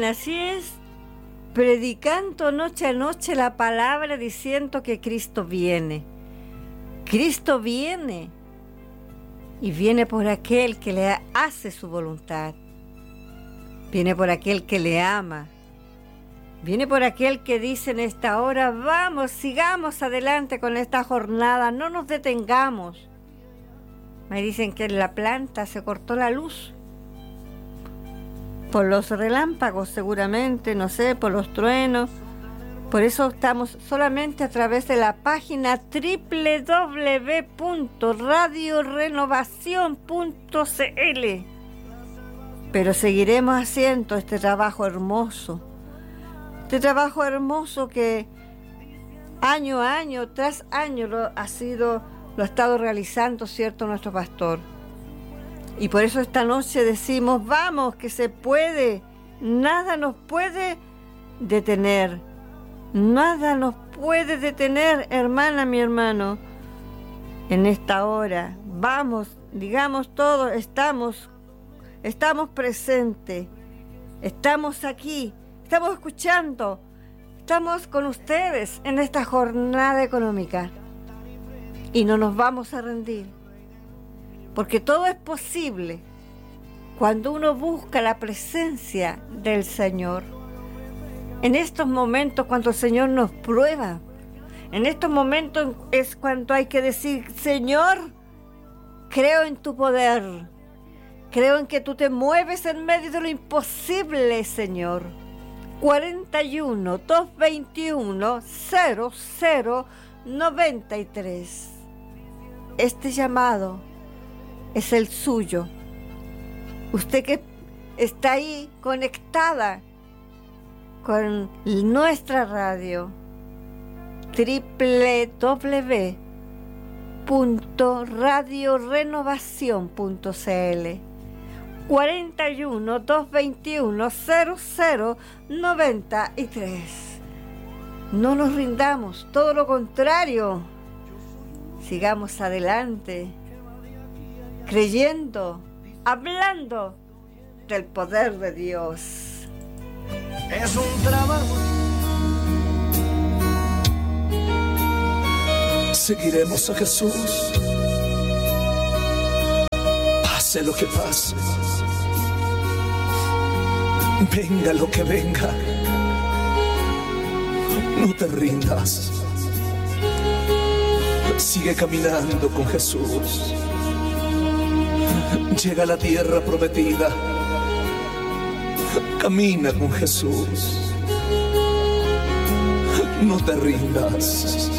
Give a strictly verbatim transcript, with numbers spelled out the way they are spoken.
así es, predicando noche a noche la palabra, diciendo que Cristo viene. Cristo viene, y viene por aquel que le hace su voluntad. Viene por aquel que le ama. Viene por aquel que dice en esta hora, vamos, sigamos adelante con esta jornada, no nos detengamos. Me dicen que en la planta se cortó la luz. Por los relámpagos seguramente, no sé, por los truenos. Por eso estamos solamente a través de la página doble u doble u doble u punto radio renovación punto c l. Pero seguiremos haciendo este trabajo hermoso. Este trabajo hermoso que año a año, tras año, lo ha sido, lo ha estado realizando, ¿cierto?, nuestro pastor. Y por eso esta noche decimos, vamos, que se puede, nada nos puede detener, nada nos puede detener, hermana, mi hermano, en esta hora. Vamos, digamos todos, estamos, estamos presentes, estamos aquí, estamos escuchando, estamos con ustedes en esta jornada económica y no nos vamos a rendir. Porque todo es posible cuando uno busca la presencia del Señor. En estos momentos, cuando el Señor nos prueba, en estos momentos es cuando hay que decir, Señor, creo en tu poder, creo en que tú te mueves en medio de lo imposible, Señor. cuarenta y uno, doscientos veintiuno, cero cero noventa y tres. Este llamado es el suyo. Usted que está ahí conectada con nuestra radio, doble u doble u doble u punto radio renovación punto c l, cuarenta y uno, doscientos veintiuno, cero cero noventa y tres. No nos rindamos, todo lo contrario, sigamos adelante, creyendo, hablando del poder de Dios. Es un trabajo. Seguiremos a Jesús, pase lo que pase, venga lo que venga, no te rindas, sigue caminando con Jesús. Llega a la tierra prometida, camina con Jesús, no te rindas.